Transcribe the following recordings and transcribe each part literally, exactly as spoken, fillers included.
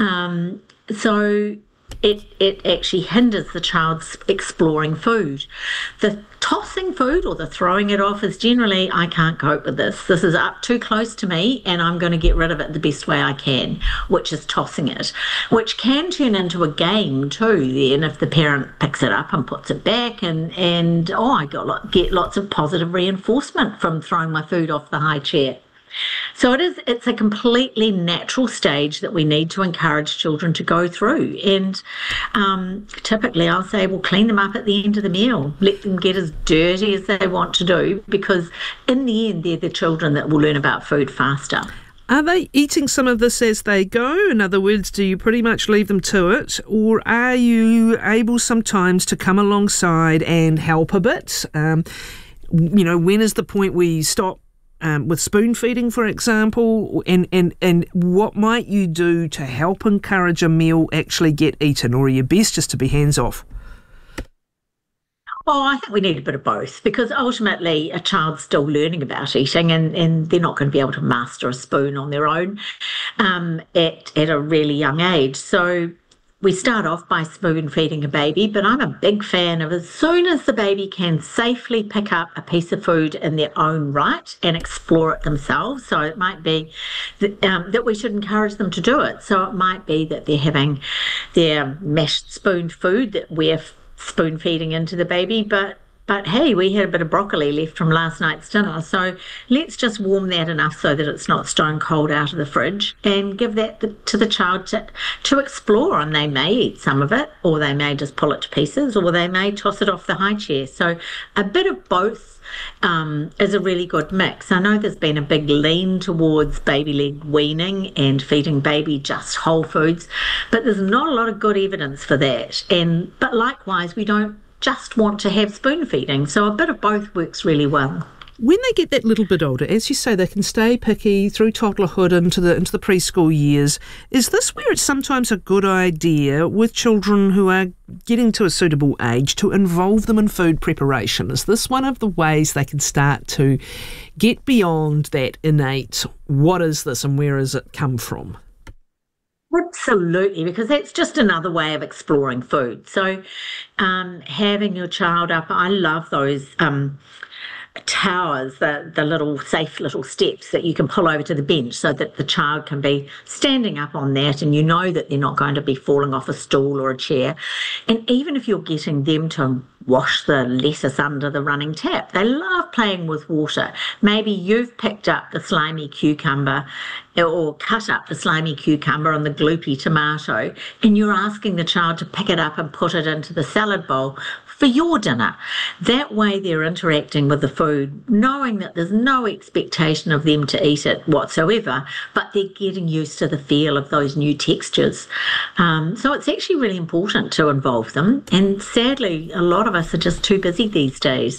Um, so it it actually hinders the child's exploring food. The tossing food or the throwing it off is generally, I can't cope with this. This is up too close to me and I'm going to get rid of it the best way I can, which is tossing it, which can turn into a game too then if the parent picks it up and puts it back and, and oh, I got get lots of positive reinforcement from throwing my food off the high chair. So it is, it's a completely natural stage that we need to encourage children to go through. And um, typically I'll say, well, clean them up at the end of the meal. Let them get as dirty as they want to do, because in the end, they're the children that will learn about food faster. Are they eating some of this as they go? In other words, do you pretty much leave them to it? Or are you able sometimes to come alongside and help a bit? Um, you know, when is the point where you stop Um, with spoon feeding, for example, and, and, and what might you do to help encourage a meal actually get eaten, or are you best just to be hands off? Oh, I think we need a bit of both, because ultimately a child's still learning about eating and, and they're not going to be able to master a spoon on their own um, at, at a really young age. So we start off by spoon feeding a baby, but I'm a big fan of as soon as the baby can safely pick up a piece of food in their own right and explore it themselves. So it might be that, um, that we should encourage them to do it. So it might be that they're having their mashed spoon food that we're spoon feeding into the baby, but But hey, we had a bit of broccoli left from last night's dinner, so let's just warm that enough so that it's not stone cold out of the fridge and give that to the child to, to explore. And they may eat some of it, or they may just pull it to pieces, or they may toss it off the high chair. So a bit of both um, is a really good mix. I know there's been a big lean towards baby leg weaning and feeding baby just whole foods, but there's not a lot of good evidence for that. And but likewise, we don't just want to have spoon feeding. So a bit of both works really well. When they get that little bit older, as you say, they can stay picky through toddlerhood into the into the preschool years. Is this where it's sometimes a good idea with children who are getting to a suitable age to involve them in food preparation? Is this one of the ways they can start to get beyond that innate, what is this and where does it come from? Absolutely, because that's just another way of exploring food. So um, having your child up, I love those um, towers, the, the little safe little steps that you can pull over to the bench so that the child can be standing up on that and you know that they're not going to be falling off a stool or a chair. And even if you're getting them to wash the lettuce under the running tap, they love playing with water. Maybe you've picked up the slimy cucumber or cut up the slimy cucumber and the gloopy tomato, and you're asking the child to pick it up and put it into the salad bowl for your dinner. That way they're interacting with the food, knowing that there's no expectation of them to eat it whatsoever, but they're getting used to the feel of those new textures. Um, so it's actually really important to involve them, and sadly a lot of us are just too busy these days.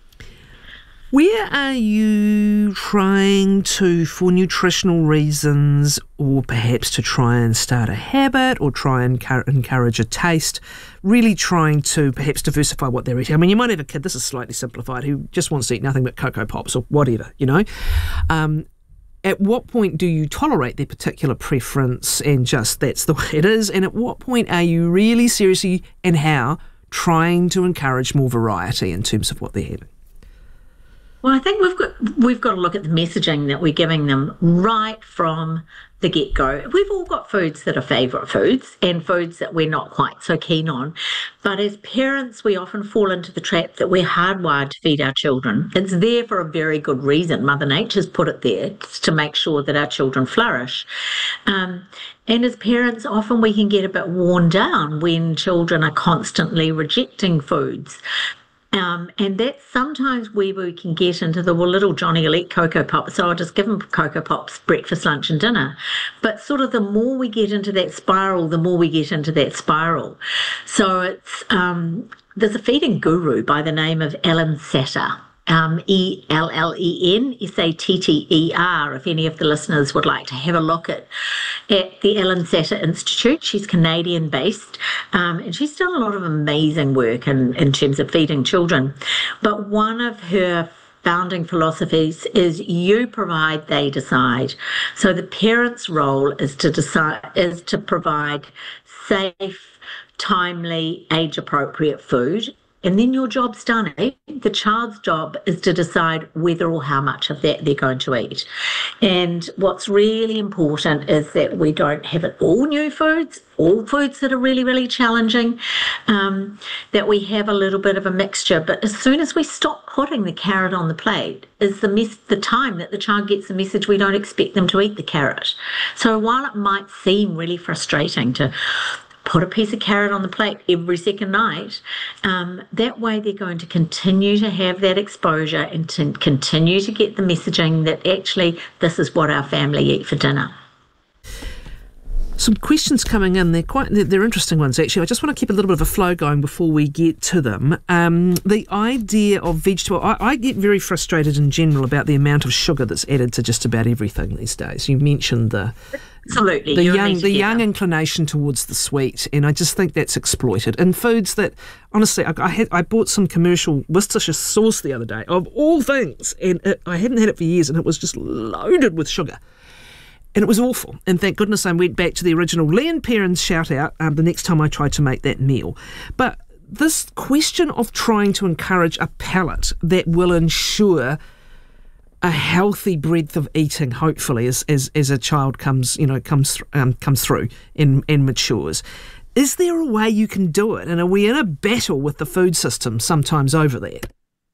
Where are you trying to, for nutritional reasons, or perhaps to try and start a habit or try and encourage a taste, really trying to perhaps diversify what they're eating? I mean, you might have a kid, this is slightly simplified, who just wants to eat nothing but Cocoa Pops or whatever, you know. Um, at what point do you tolerate their particular preference and just that's the way it is? And at what point are you really seriously, and how, trying to encourage more variety in terms of what they're having? Well, I think we've got we've got to look at the messaging that we're giving them right from the get-go. We've all got foods that are favourite foods and foods that we're not quite so keen on. But as parents, we often fall into the trap that we're hardwired to feed our children. It's there for a very good reason. Mother Nature's put it there to make sure that our children flourish. Um, and as parents, often we can get a bit worn down when children are constantly rejecting foods. Um, and that's sometimes where we can get into the, well, little Johnny will eat Cocoa Pops, so I'll just give him Cocoa Pops breakfast, lunch and dinner. But sort of the more we get into that spiral, the more we get into that spiral. So it's um, there's a feeding guru by the name of Ellen Satter. Um, E L L E N S A T T E R, if any of the listeners would like to have a look at, at the Ellen Satter Institute. She's Canadian-based, um, and she's done a lot of amazing work in, in terms of feeding children. But one of her founding philosophies is you provide, they decide. So the parent's role is to decide, is to provide safe, timely, age-appropriate food. And then your job's done. The child's job is to decide whether or how much of that they're going to eat. And what's really important is that we don't have it all new foods, all foods that are really, really challenging, um, that we have a little bit of a mixture. But as soon as we stop putting the carrot on the plate is the, mes- the time that the child gets the message we don't expect them to eat the carrot. So while it might seem really frustrating to put a piece of carrot on the plate every second night, um, that way they're going to continue to have that exposure and to continue to get the messaging that actually this is what our family eat for dinner. Some questions coming in. They're quite they're, they're interesting ones, actually. I just want to keep a little bit of a flow going before we get to them. Um, the idea of vegetable... I, I get very frustrated in general about the amount of sugar that's added to just about everything these days. You mentioned the... Absolutely. The young the young inclination towards the sweet, and I just think that's exploited. In foods that, honestly, I, I, had, I bought some commercial Worcestershire sauce the other day, of all things, and it, I hadn't had it for years, and it was just loaded with sugar. And it was awful. And thank goodness I went back to the original Leon Perrin's shout out um, the next time I tried to make that meal. But this question of trying to encourage a palate that will ensure a healthy breadth of eating, hopefully, as as, as a child comes, you know, comes th- um, comes through and, and matures. Is there a way you can do it? And are we in a battle with the food system sometimes over that?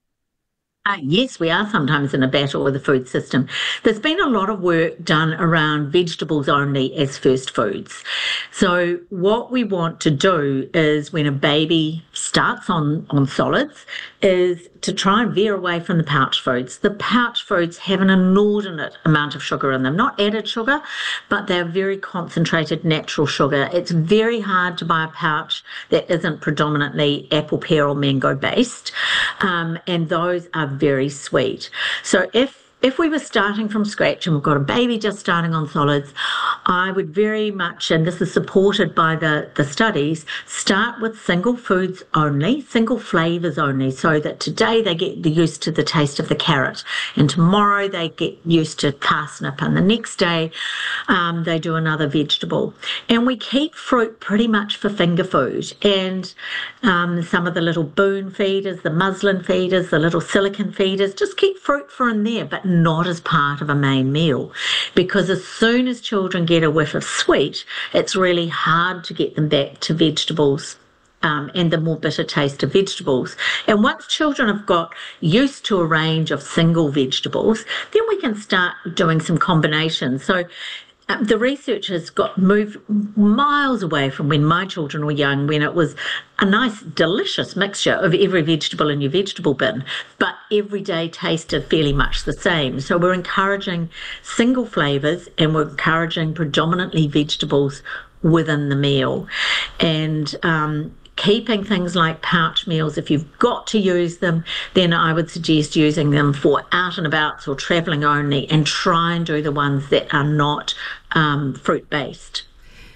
Uh, yes, we are sometimes in a battle with the food system. There's been a lot of work done around vegetables only as first foods. So what we want to do is when a baby starts on, on solids is to try and veer away from the pouch foods. The pouch foods have an inordinate amount of sugar in them, not added sugar, but they're very concentrated natural sugar. It's very hard to buy a pouch that isn't predominantly apple, pear or mango based, um, and those are very sweet. So if If we were starting from scratch and we've got a baby just starting on solids, I would very much, and this is supported by the, the studies, start with single foods only, single flavours only, so that today they get used to the taste of the carrot and tomorrow they get used to parsnip and the next day um, they do another vegetable. And we keep fruit pretty much for finger food, and um, some of the little Boone feeders, the muslin feeders, the little silicon feeders, just keep fruit for in there, but not as part of a main meal, because as soon as children get a whiff of sweet, it's really hard to get them back to vegetables um, and the more bitter taste of vegetables. And once children have got used to a range of single vegetables, then we can start doing some combinations. So Um, the research has got moved miles away from when my children were young, when it was a nice, delicious mixture of every vegetable in your vegetable bin, but every day tasted fairly much the same. So we're encouraging single flavours and we're encouraging predominantly vegetables within the meal. And um, keeping things like pouch meals, if you've got to use them, then I would suggest using them for out and abouts or travelling only, and try and do the ones that are not um, fruit-based.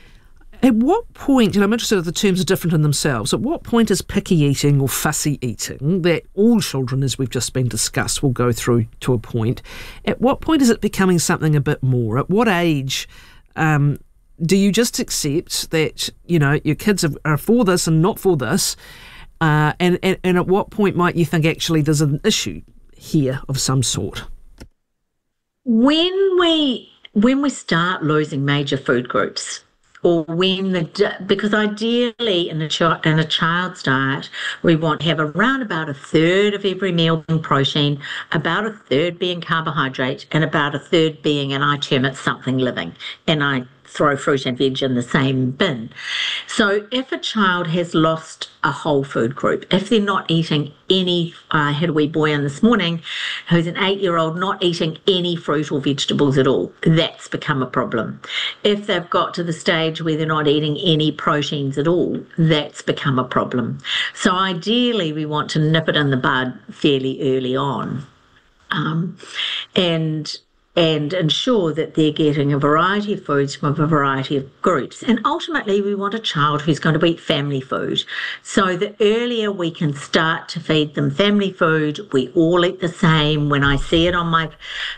At what point, and I'm interested if the terms are different in themselves, at what point is picky eating or fussy eating, that all children, as we've just been discussed, will go through to a point, at what point is it becoming something a bit more? At what age um, do you just accept that, you know, your kids are, are for this and not for this? Uh, and, and, and at what point might you think actually there's an issue here of some sort? When we when we start losing major food groups, or when the, because ideally in a, ch- in a child's diet, we want to have around about a third of every meal being protein, about a third being carbohydrate, and about a third being, and I term it something living, and I throw fruit and veg in the same bin. So if a child has lost a whole food group, if they're not eating any, I had a wee boy in this morning who's an eight-year-old not eating any fruit or vegetables at all, that's become a problem. If they've got to the stage where they're not eating any proteins at all, that's become a problem. So ideally we want to nip it in the bud fairly early on. Um, and and ensure that they're getting a variety of foods from a variety of groups. And ultimately, we want a child who's going to eat family food. So the earlier we can start to feed them family food, we all eat the same. When I see it on my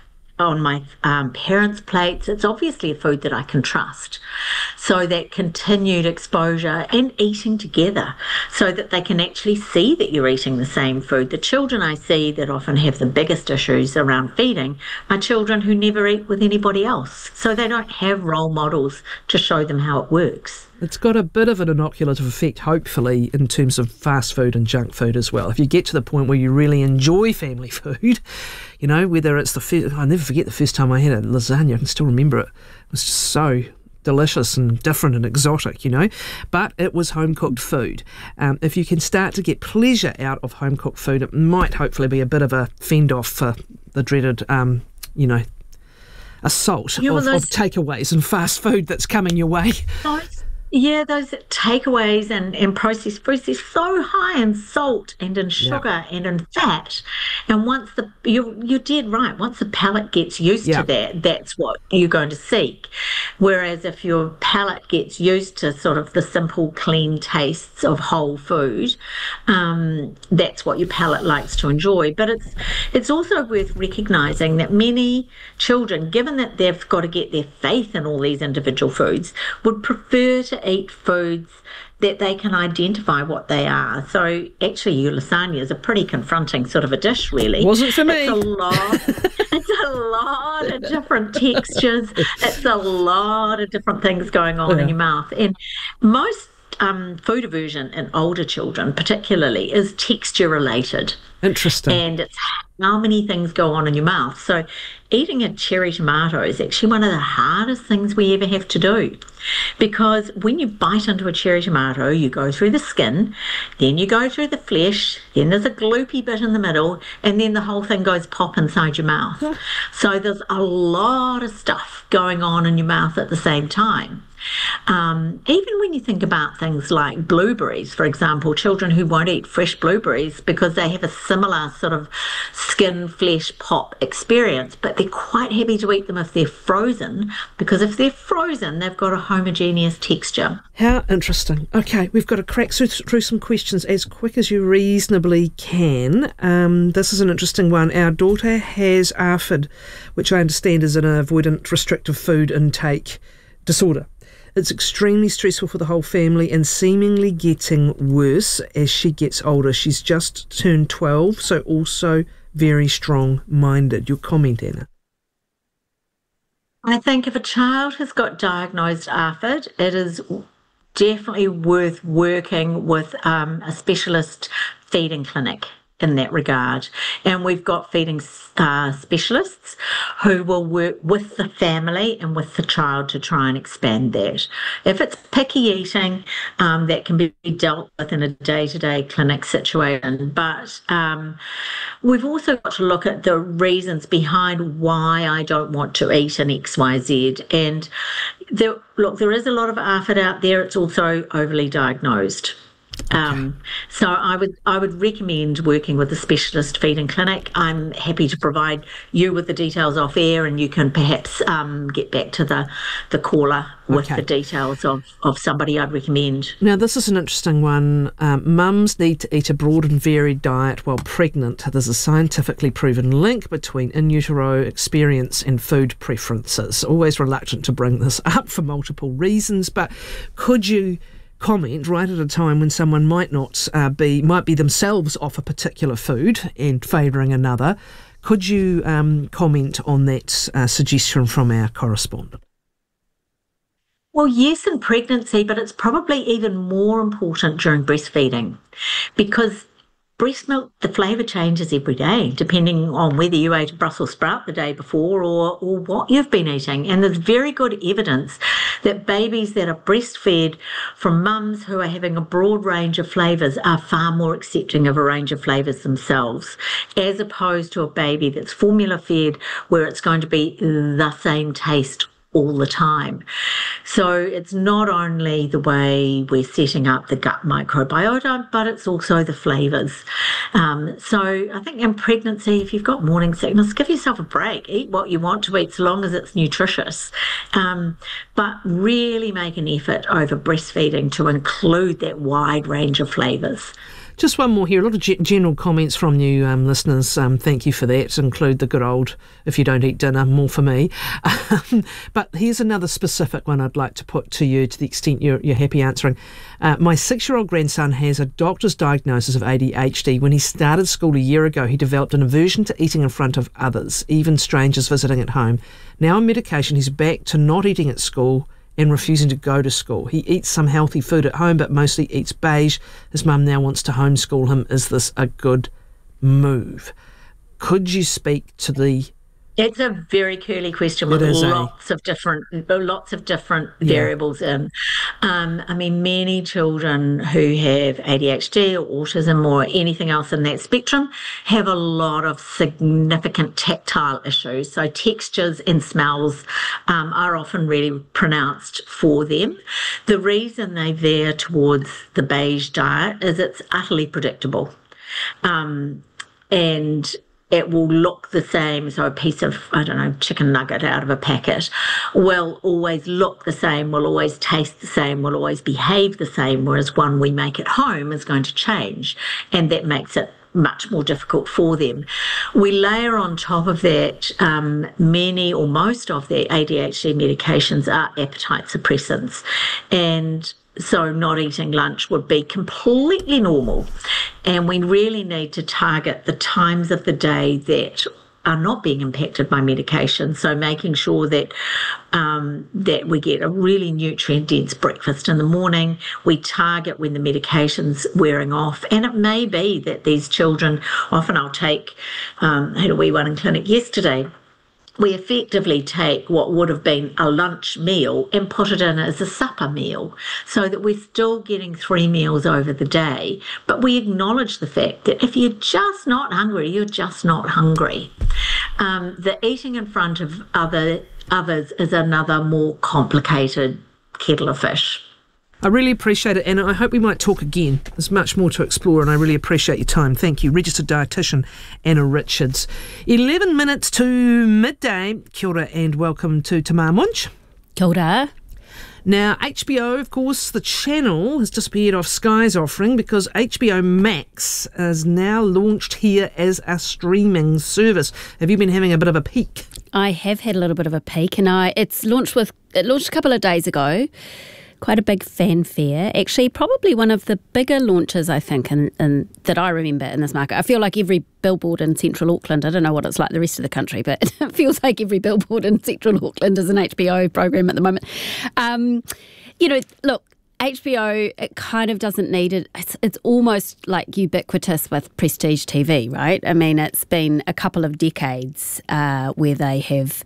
on my um, parents' plates, it's obviously a food that I can trust. So that continued exposure and eating together so that they can actually see that you're eating the same food. The children I see that often have the biggest issues around feeding are children who never eat with anybody else. So they don't have role models to show them how it works. It's got a bit of an inoculative effect, hopefully, in terms of fast food and junk food as well. If you get to the point where you really enjoy family food, you know, whether it's the first, I'll never forget the first time I had a lasagna, I can still remember it. It was just so delicious and different and exotic, you know, but it was home-cooked food. Um, if you can start to get pleasure out of home-cooked food, it might hopefully be a bit of a fend-off for the dreaded, um, you know, assault yeah, well, of, those, of takeaways and fast food that's coming your way. Those, yeah, those takeaways and, and processed foods, they're so high in salt and in sugar yeah. and in fat. And once the, you're, you're dead right, once the palate gets used yeah. to that, that's what you're going to seek. Whereas if your palate gets used to sort of the simple, clean tastes of whole food, um, that's what your palate likes to enjoy. But it's it's also worth recognising that many children, given that they've got to get their faith in all these individual foods, would prefer to eat foods that they can identify what they are. So actually your lasagna is a pretty confronting sort of a dish, really. Wasn't for me. It's a lot, it's a lot of different textures. It's a lot of different things going on yeah. in your mouth. And most um, food aversion in older children particularly is texture related. Interesting. And it's how many things go on in your mouth. So eating a cherry tomato is actually one of the hardest things we ever have to do, because when you bite into a cherry tomato, you go through the skin, then you go through the flesh, then there's a gloopy bit in the middle, and then the whole thing goes pop inside your mouth. Yeah. So there's a lot of stuff going on in your mouth at the same time. Um, even when you think about things like blueberries, for example, children who won't eat fresh blueberries because they have a similar sort of skin, flesh, pop experience, but they're quite happy to eat them if they're frozen, because if they're frozen, they've got a homogeneous texture. How interesting. Okay, we've got to crack through, through some questions as quick as you reasonably can. Um, this is an interesting one. Our daughter has A R F I D, which I understand is an avoidant restrictive food intake disorder. It's extremely stressful for the whole family and seemingly getting worse as she gets older. She's just turned twelve, so also very strong-minded. Your comment, Anna? I think if a child has got diagnosed A R F I D, it is definitely worth working with um, a specialist feeding clinic in that regard. And we've got feeding uh, specialists who will work with the family and with the child to try and expand that. If it's picky eating, um, that can be dealt with in a day-to-day clinic situation. But um, we've also got to look at the reasons behind why I don't want to eat an X Y Z. And there, look, there is a lot of A R F I D out there. It's also overly diagnosed. Um, so I would I would recommend working with a specialist feeding clinic. I'm happy to provide you with the details off air, and you can perhaps um, get back to the, the caller with okay. the details of, of somebody I'd recommend. Now, this is an interesting one. Um, mums need to eat a broad and varied diet while pregnant. There's a scientifically proven link between in utero experience and food preferences. Always reluctant to bring this up for multiple reasons, but could you comment right at a time when someone might not uh, be, might be themselves off a particular food and favouring another? Could you um, comment on that uh, suggestion from our correspondent? Well, yes, in pregnancy, but it's probably even more important during breastfeeding, because breast milk, the flavour changes every day, depending on whether you ate a Brussels sprout the day before or, or what you've been eating. And there's very good evidence that babies that are breastfed from mums who are having a broad range of flavours are far more accepting of a range of flavours themselves, as opposed to a baby that's formula fed where it's going to be the same taste all the time. So it's not only the way we're setting up the gut microbiota, but it's also the flavours. Um, so I think in pregnancy, if you've got morning sickness, give yourself a break. Eat what you want to eat, so long as it's nutritious. Um, but really make an effort over breastfeeding to include that wide range of flavours. Just one more here. A lot of g- general comments from you um, listeners. Um, thank you for that. Include the good old, if you don't eat dinner, more for me. Um, but here's another specific one I'd like to put to you, to the extent you're, you're happy answering. Uh, my six-year-old grandson has a doctor's diagnosis of A D H D. When he started school a year ago, he developed an aversion to eating in front of others, even strangers visiting at home. Now on medication, he's back to not eating at school and refusing to go to school. He eats some healthy food at home, but mostly eats beige. His mum now wants to homeschool him. Is this a good move? Could you speak to the... It's a very curly question with lots a... of different, lots of different yeah. variables in. Um, I mean, many children who have A D H D or autism or anything else in that spectrum have a lot of significant tactile issues. So textures and smells um, are often really pronounced for them. The reason they veer towards the beige diet is it's utterly predictable. Um, and it will look the same. So a piece of, I don't know, chicken nugget out of a packet will always look the same, will always taste the same, will always behave the same, whereas one we make at home is going to change. And that makes it much more difficult for them. We layer on top of that, um, many or most of the A D H D medications are appetite suppressants. And so not eating lunch would be completely normal. And we really need to target the times of the day that are not being impacted by medication. So making sure that um, that we get a really nutrient-dense breakfast in the morning. We target when the medication's wearing off. And it may be that these children, often I'll take, um, I had a wee one in clinic yesterday, we effectively take what would have been a lunch meal and put it in as a supper meal, so that we're still getting three meals over the day, but we acknowledge the fact that if you're just not hungry, you're just not hungry. Um, the eating in front of other others is another more complicated kettle of fish. I really appreciate it, Anna. I hope we might talk again. There's much more to explore, and I really appreciate your time. Thank you. Registered dietitian Anna Richards. eleven minutes to midday. Kia ora and welcome to Te Māmunch. Kia ora. Now, H B O, of course, the channel has disappeared off Sky's offering because H B O Max is now launched here as a streaming service. Have you been having a bit of a peek? I have had a little bit of a peek, and I it's launched with it launched a couple of days ago. Quite a big fanfare. Actually, probably one of the bigger launches, I think, in, in, that I remember in this market. I feel like every billboard in central Auckland, I don't know what it's like the rest of the country, but it feels like every billboard in central Auckland is an H B O program at the moment. Um, you know, look, H B O, it kind of doesn't need it. It's, it's almost like ubiquitous with prestige T V, right? I mean, it's been a couple of decades uh, where they have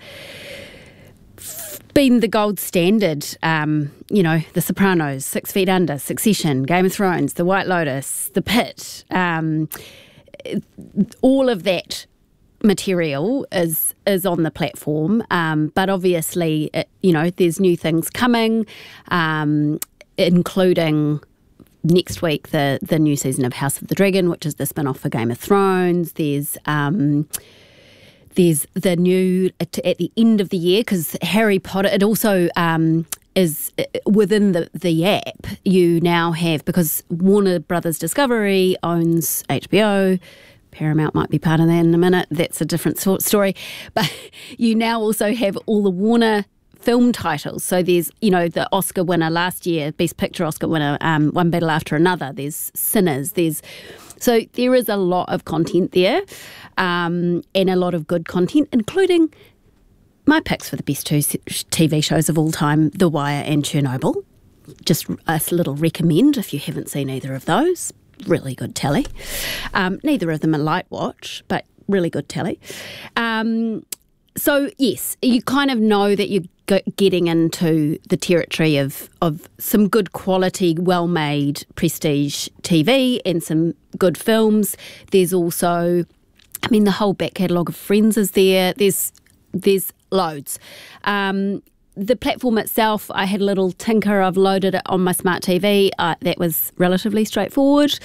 been the gold standard, um, you know, The Sopranos, Six Feet Under, Succession, Game of Thrones, The White Lotus, The Pit, um, all of that material is is on the platform, um, but obviously, it, you know, there's new things coming, um, including next week the, the new season of House of the Dragon, which is the spin-off for Game of Thrones. There's... Um, There's the new, at, at the end of the year, because Harry Potter, it also um, is within the, the app, you now have, because Warner Brothers Discovery owns H B O, Paramount might be part of that in a minute, that's a different sort story, but you now also have all the Warner film titles. So there's, you know, the Oscar winner last year, Best Picture Oscar winner, um, One Battle After Another, there's Sinners, there's... So there is a lot of content there, um, and a lot of good content, including my picks for the best two T V shows of all time, The Wire and Chernobyl. Just a little recommend if you haven't seen either of those. Really good telly. Um, neither of them are light watch, but really good telly. Um, so, yes, you kind of know that you're getting into the territory of, of some good quality, well-made prestige T V and some good films. There's also, I mean, the whole back catalogue of Friends is there. There's there's loads. Um, the platform itself, I had a little tinker. I've loaded it on my smart T V. Uh, that was relatively straightforward.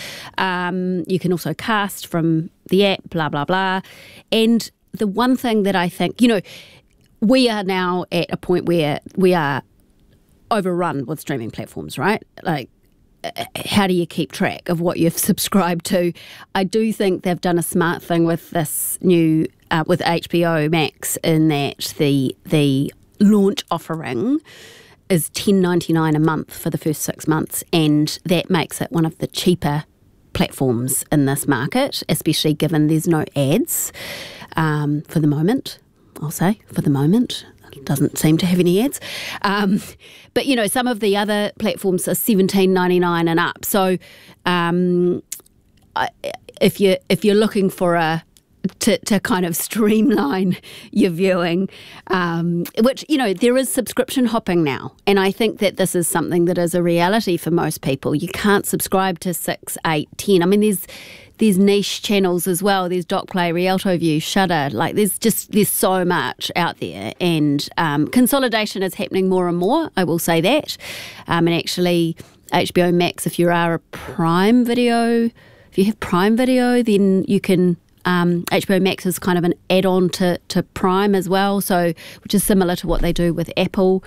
Um, you can also cast from the app, blah, blah, blah. And the one thing that I think, you know, we are now at a point where we are overrun with streaming platforms, right? Like, how do you keep track of what you've subscribed to? I do think they've done a smart thing with this new, uh, with H B O Max, in that the the launch offering is ten ninety-nine a month for the first six months, and that makes it one of the cheaper platforms in this market, especially given there's no ads um, for the moment. I'll say for the moment. It doesn't seem to have any ads. Um, but, you know, some of the other platforms are seventeen ninety-nine and up. So um, I, if, you, if you're looking for a to, to kind of streamline your viewing, um, which, you know, there is subscription hopping now. And I think that this is something that is a reality for most people. You can't subscribe to six, eight, ten. I mean, there's... There's niche channels as well. There's DocPlay, Rialto View, Shudder. Like there's just there's so much out there, and um, consolidation is happening more and more. I will say that. Um, and actually, H B O Max, if you are a Prime Video, if you have Prime Video, then you can. Um, H B O Max is kind of an add-on to to Prime as well, so which is similar to what they do with Apple.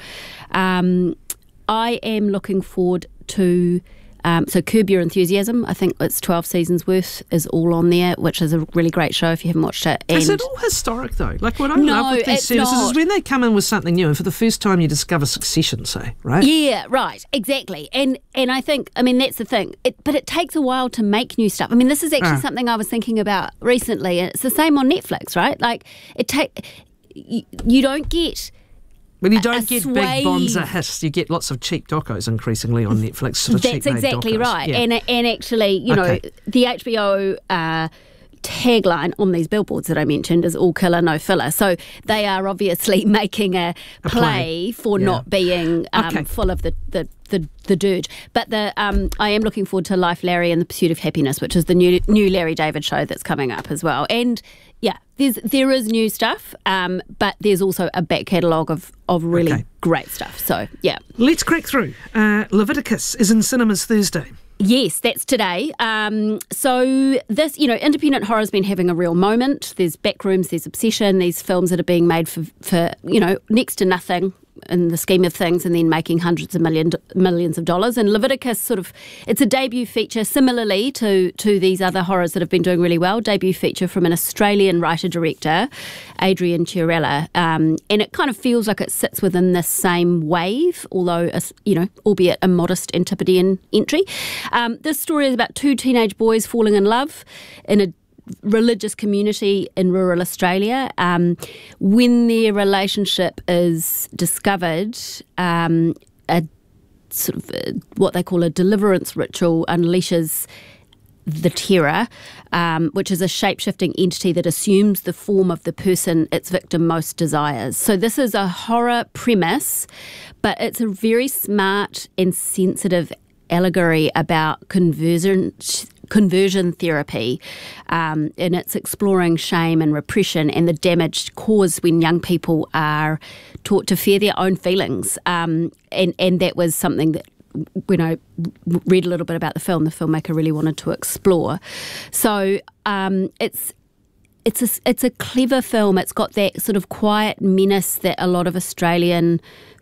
Um, I am looking forward to. Um, so Curb Your Enthusiasm, I think it's twelve seasons worth, is all on there, which is a really great show if you haven't watched it. And is it all historic though? Like what I no, love with these it's services not. is when they come in with something new, and for the first time you discover Succession, say, right? Yeah, right, exactly. And and I think, I mean, that's the thing. It, but it takes a while to make new stuff. I mean, this is actually Ah. something I was thinking about recently, and it's the same on Netflix, right? Like it take you, you don't get. When you don't a get swathe. big bonza hits, you get lots of cheap docos increasingly on Netflix. Sort of That's cheap-made exactly docos. right. Yeah. And and actually, you know, Okay. the H B O uh, tagline on these billboards that I mentioned is all killer, no filler. So they are obviously making a, A play, play. for Yeah. not being um, Okay. full of the, the, the, the dirge. But the um, I am looking forward to Life, Larry and the Pursuit of Happiness, which is the new new Larry David show that's coming up as well. And yeah, there's there is new stuff, um, but there's also a back catalogue of, of really Okay. great stuff. So yeah. Let's crack through. Uh, Leviticus is in cinemas Thursday. Yes, that's today. Um, so this, you know, independent horror's been having a real moment. There's Backrooms, there's Obsession, these films that are being made for, for you know, next to nothing in the scheme of things, and then making hundreds of million millions of dollars. And Leviticus sort of, it's a debut feature, similarly to to these other horrors that have been doing really well. Debut feature from an Australian writer-director, Adrian Chiarella, um, and it kind of feels like it sits within this same wave, although, a, you know, albeit a modest Antipodean entry. Um, this story is about two teenage boys falling in love in a religious community in rural Australia. Um, when their relationship is discovered, um, a sort of uh, what they call a deliverance ritual unleashes the terror, um, which is a shape-shifting entity that assumes the form of the person its victim most desires. So this is a horror premise, but it's a very smart and sensitive allegory about conversion conversion therapy, um, and it's exploring shame and repression and the damage caused when young people are taught to fear their own feelings. Um, and, and that was something that, when I read a little bit about the film, the filmmaker really wanted to explore. So um, it's it's a, it's a clever film. It's got that sort of quiet menace that a lot of Australian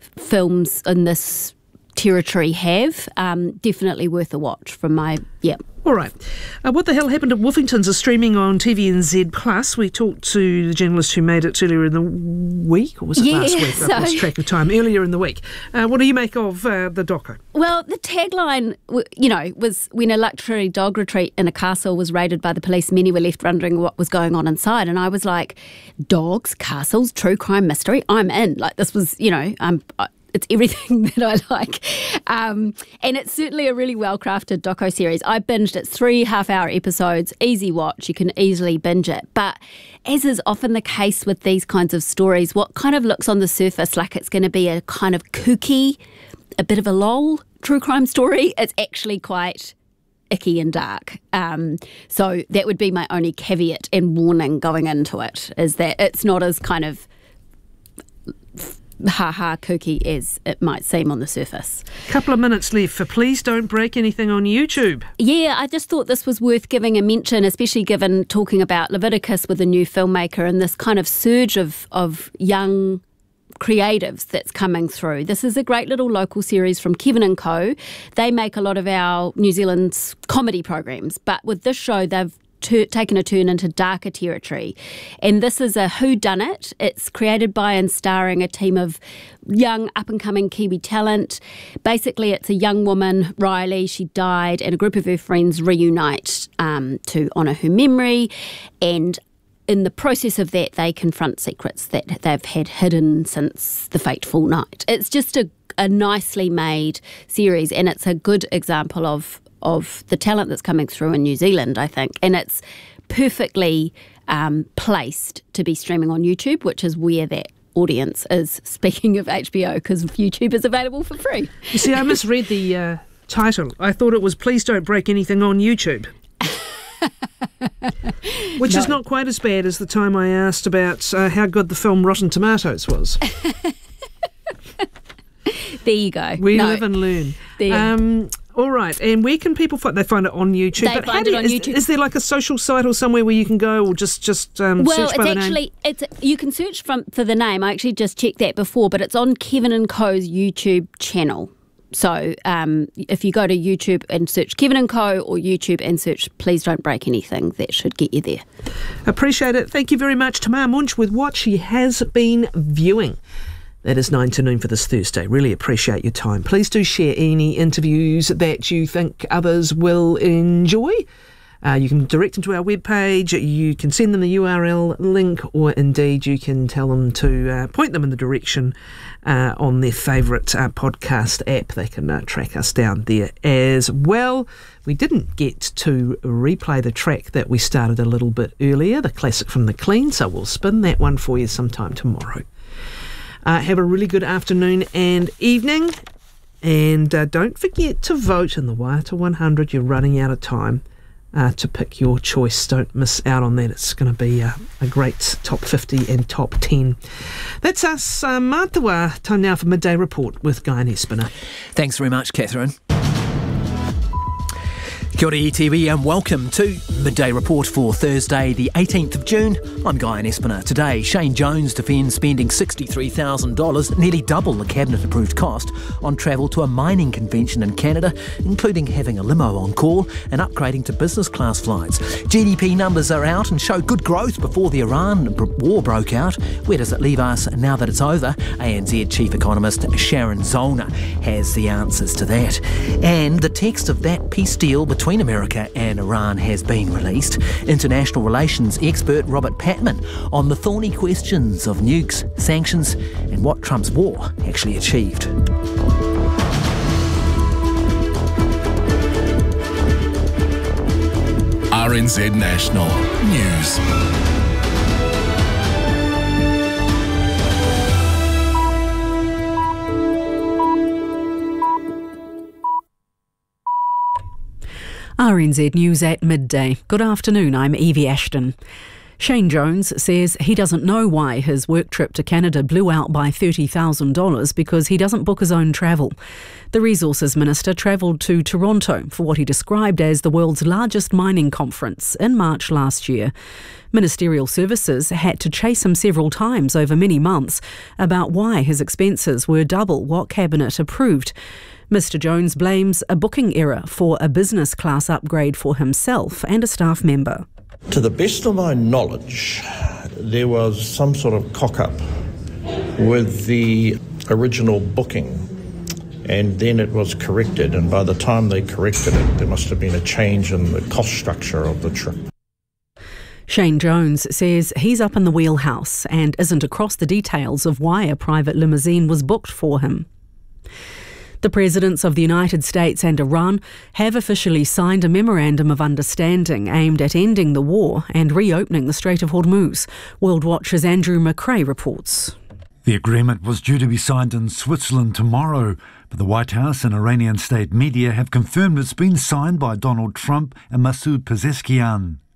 films in this territory have. Um, definitely worth a watch from my, yeah. All right. Uh, What the Hell Happened at Wolfingtons is streaming on T V N Z Plus. We talked to the journalist who made it earlier in the week, or was it Yeah, last week? so- I've lost track of time. Earlier in the week. Uh, what do you make of uh, the doco? Well, the tagline, w- you know, was when a luxury dog retreat in a castle was raided by the police, many were left wondering what was going on inside. And I was like, dogs, castles, true crime mystery, I'm in. Like, this was, you know, um, I, it's everything that I like. Um, and it's certainly a really well-crafted doco-series. I binged it, three half-hour episodes, easy watch, you can easily binge it. But as is often the case with these kinds of stories, what kind of looks on the surface like it's going to be a kind of kooky, a bit of a lol true crime story, it's actually quite icky and dark. Um, so that would be my only caveat and warning going into it, is that it's not as kind of ha-ha kooky as it might seem on the surface. Couple of minutes left for Please Don't Break Anything on YouTube. Yeah, I just thought this was worth giving a mention, especially given talking about Leviticus with a new filmmaker and this kind of surge of, of young creatives that's coming through. This is a great little local series from Kevin and Co. They make a lot of our New Zealand's comedy programs, but with this show they've Ter- taken a turn into darker territory. And this is a whodunit. It's created by and starring a team of young up-and-coming Kiwi talent. Basically, it's a young woman, Riley, she died, and a group of her friends reunite um, to honour her memory. And in the process of that, they confront secrets that they've had hidden since the fateful night. It's just a, a nicely made series, and it's a good example of of the talent that's coming through in New Zealand, I think. And it's perfectly um, placed to be streaming on YouTube, which is where that audience is, speaking of H B O, because YouTube is available for free. You see, I misread the uh, title. I thought it was Please Don't Break Anything on YouTube. Which no. is not quite as bad as the time I asked about uh, how good the film Rotten Tomatoes was. There you go. We no. live and learn. There. Um, all right, and where can people find? They find it on YouTube. They but find do it you, on is, YouTube. Is there like a social site or somewhere where you can go, or just just um, well, search by it's the actually name? it's you can search from for the name. I actually just checked that before, but it's on Kevin and Co.'s YouTube channel. So um, if you go to YouTube and search Kevin and Co. or YouTube and search Please Don't Break Anything, that should get you there. Appreciate it. Thank you very much, Tamar Munch, with what she has been viewing. That is nine to noon for this Thursday. Really appreciate your time. Please do share any interviews that you think others will enjoy. Uh, you can direct them to our webpage, you can send them the U R L link, or indeed you can tell them to uh, point them in the direction uh, on their favourite uh, podcast app. They can uh, track us down there as well. We didn't get to replay the track that we started a little bit earlier, the classic from The Clean, so we'll spin that one for you sometime tomorrow. Uh, have a really good afternoon and evening, and uh, don't forget to vote in the Waiata one hundred. You're running out of time uh, to pick your choice. Don't miss out on that. It's going to be uh, a great top fifty and top ten. That's us, uh, Mātua. Time now for Midday Report with Guy and Espiner. Thanks very much, Catherine. Kia ora E T V and welcome to Midday Report for Thursday the eighteenth of June. I'm Guy Espiner. Today, Shane Jones defends spending sixty-three thousand dollars, nearly double the cabinet-approved cost, on travel to a mining convention in Canada, including having a limo on call and upgrading to business class flights. G D P numbers are out and show good growth before the Iran war broke out. Where does it leave us now that it's over? A N Z Chief Economist Sharon Zollner has the answers to that. And the text of that peace deal between America and Iran has been released. International relations expert Robert Patman on the thorny questions of nukes, sanctions, and what Trump's war actually achieved. R N Z National News. R N Z News at midday. Good afternoon, I'm Evie Ashton. Shane Jones says he doesn't know why his work trip to Canada blew out by thirty thousand dollars because he doesn't book his own travel. The Resources Minister travelled to Toronto for what he described as the world's largest mining conference in March last year. Ministerial Services had to chase him several times over many months about why his expenses were double what Cabinet approved. Mister Jones blames a booking error for a business class upgrade for himself and a staff member. To the best of my knowledge, there was some sort of cock-up with the original booking, and then it was corrected, and by the time they corrected it, there must have been a change in the cost structure of the trip. Shane Jones says he's up in the wheelhouse and isn't across the details of why a private limousine was booked for him. The presidents of the United States and Iran have officially signed a memorandum of understanding aimed at ending the war and reopening the Strait of Hormuz. World Watch's Andrew McRae reports. The agreement was due to be signed in Switzerland tomorrow, but the White House and Iranian state media have confirmed it's been signed by Donald Trump and Masoud Pezeshkian.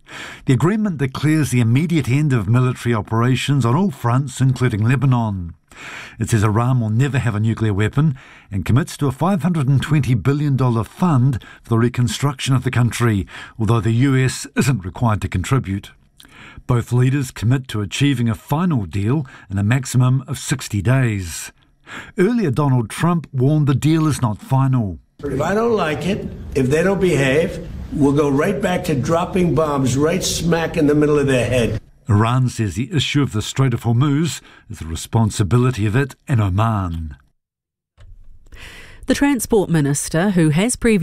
The agreement declares the immediate end of military operations on all fronts, including Lebanon. It says Iran will never have a nuclear weapon and commits to a five hundred twenty billion dollars fund for the reconstruction of the country, although the U S isn't required to contribute. Both leaders commit to achieving a final deal in a maximum of sixty days. Earlier, Donald Trump warned the deal is not final. If I don't like it, if they don't behave, we'll go right back to dropping bombs right smack in the middle of their head. Iran says the issue of the Strait of Hormuz is the responsibility of it and Oman. The Transport Minister, who has previously